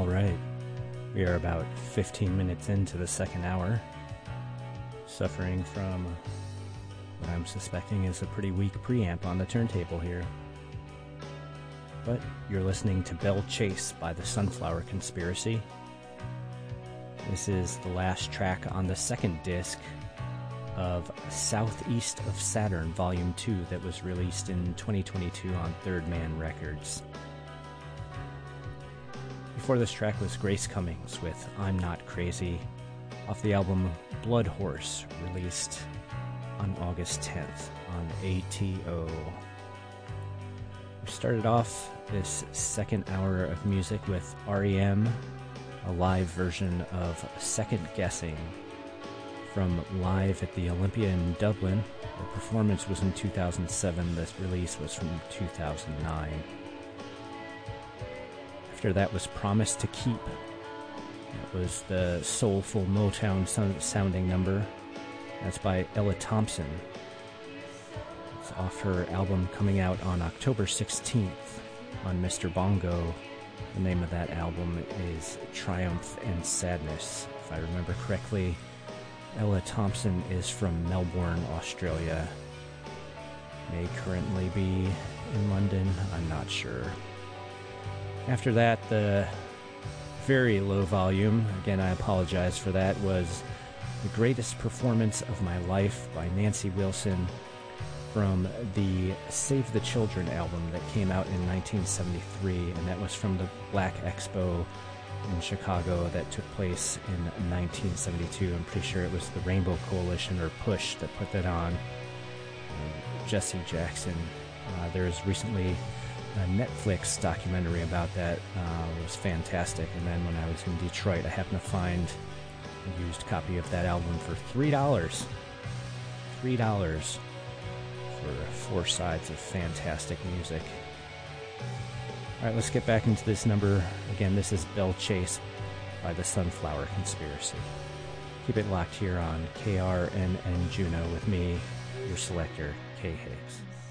All right, we are about 15 minutes into the second hour, suffering from what I'm suspecting is a pretty weak preamp on the turntable here. But you're listening to Belle Chase by the Sunflower Conspiracy. This is the last track on the second disc of Southeast of Saturn Volume 2 that was released in 2022 on Third Man Records. Before this track was Grace Cummings with I'm Not Crazy off the album Blood Horse, released on August 10th on ATO. We started off this second hour of music with REM, a live version of Second Guessing from Live at the Olympia in Dublin. The performance was in 2007, the release was from 2009. After that was Promise to Keep. That was the soulful Motown sounding number. That's by Ella Thompson. It's off her album coming out on October 16th on Mr. Bongo. The name of that album is Triumph and Sadness. If I remember correctly, Ella Thompson is from Melbourne, Australia. May currently be in London, I'm not sure. After that, the very low volume, again I apologize for that, was The Greatest Performance of My Life by Nancy Wilson from the Save the Children album that came out in 1973, and that was from the Black Expo in Chicago that took place in 1972. I'm pretty sure it was the Rainbow Coalition or Push that put that on. Jesse Jackson. There's recently a Netflix documentary about that. It was fantastic. And then when I was in Detroit, I happened to find a used copy of that album for $3. $3 for 4 sides of fantastic music. All right, let's get back into this number. Again, this is Belle Chase by the Sunflower Conspiracy. Keep it locked here on KRNN Juneau with me, your selector, Kay Higgs.